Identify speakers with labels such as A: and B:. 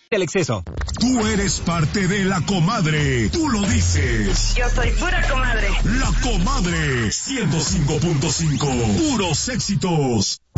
A: El exceso.
B: Tú eres parte de La Comadre. Tú lo dices.
C: Yo soy pura comadre.
B: La Comadre 105.5. Puros éxitos.